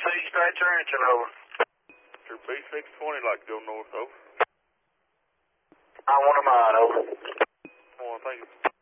dispatcher engine over. Your B620 like to go north, over. I want a mine, over. Oh, thank you.